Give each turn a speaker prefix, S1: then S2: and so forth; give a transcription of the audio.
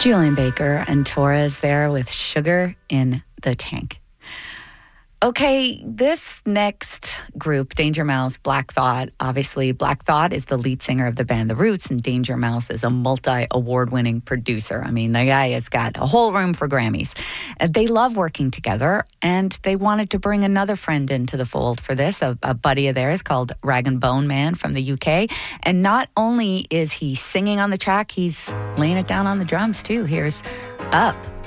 S1: Julian Baker and Torres there with Sugar in the Tank. Okay, this next group, Danger Mouse, Black Thought. Obviously, Black Thought is the lead singer of the band The Roots, and Danger Mouse is a multi-award-winning producer. I mean, the guy has got a whole room for Grammys. They love working together, and they wanted to bring another friend into the fold for this, a buddy of theirs called Rag and Bone Man from the UK. And not only is he singing on the track, he's laying it down on the drums, too. Here's Up.